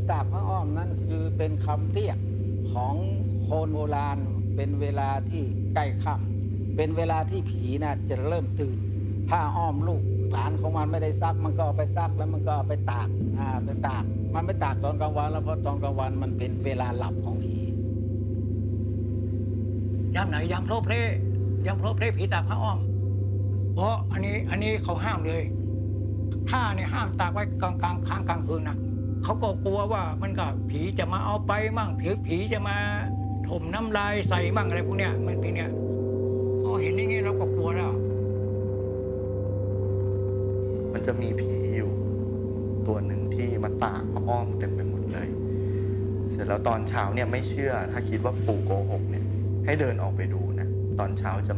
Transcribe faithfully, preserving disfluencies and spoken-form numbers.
ตากพระอ้อมนั้นคือเป็นคำเรียกของคนโบราณเป็นเวลาที่ใกล้ค่ำเป็นเวลาที่ผีนะจะเริ่มตื่นผ้าอ้อมลูกหลานของมันไม่ได้ซักมันก็เอาไปซักแล้วมันก็เอาไปตากอ่าไปตากมันไม่ตากตอนกลางวันแล้วเพราะตอนกลางวันมันเป็นเวลาหลับของผียามไหนยามโพลเพลยามโพลเพลผีตากผ้าอ้อมเพราะอันนี้อันนี้เขาห้ามเลยผ้าเนี่ยห้ามตากไว้กลางกลางค้างกลางคืนนะเขาก็กลัวว่ามันก็ผีจะมาเอาไปมั่งผีผีจะมาถมน้ำลายใส่มั่งอะไรพวกเนี้ยมันเป็นเนี้ยพอเห็นอย่างงี้เราก็กลัวแล้วมันจะมีผีอยู่ตัวหนึ่งที่มาตากผ้าอ้อมเต็มไปหมดเลยเสร็จแล้วตอนเช้าเนี่ยไม่เชื่อถ้าคิดว่าปู่โกหกเนี่ยให้เดินออกไปดูนะตอนเช้าจะ